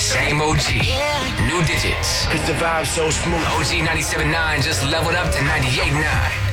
Same OG, new digits. Cause the vibe's so smooth. OG 97.9 just leveled up to 98.9.